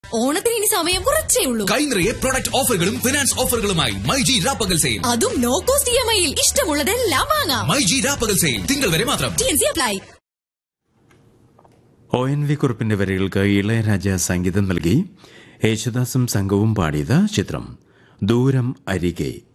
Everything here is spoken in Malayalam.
ഓണത്തിന് ഇനി സമയം കുറച്ചേ ഉള്ളൂ. കൈനിറയെ പ്രൊഡക്റ്റ് ഓഫറുകളും ഫിനാൻസ് ഓഫറുകളുമായി മൈജി രാപ്പകൽ സെയിൽ. അതും നോ കോസ്റ്റ് EMI യിൽ ഇഷ്ടമുള്ളതെല്ലാം വാങ്ങാം. മൈജി രാപ്പകൽ സെയിൽ തിങ്കൾ വരെ മാത്രം. TNC apply. ONV കുറുപ്പിന്റെ വരികൾക്ക് ഇളയരാജ സംഗീതം നൽകി യേശുദാസും സംഘവും പാടിയത് ചിത്രം ദൂരം അരികെ.